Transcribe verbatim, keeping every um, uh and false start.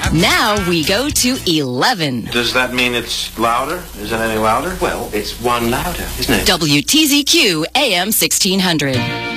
Now we go to eleven. Does that mean it's louder? Is it any louder? Well, it's one louder, isn't it? W T Z Q A M sixteen hundred.